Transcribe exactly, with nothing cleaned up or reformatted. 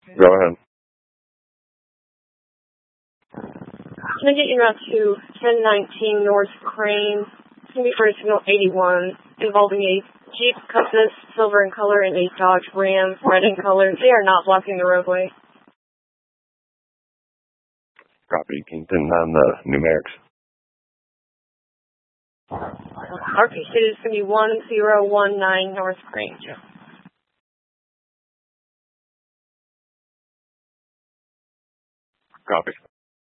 Go ahead. Can I get you route to ten nineteen North Crane? It's going to be for signal eighty-one, involving a Jeep Compass, silver in color, and a Dodge Ram, red in color. They are not blocking the roadway. Copy. Can you send on the numerics? Okay, so it's going to be one zero one nine North Crane. Copy.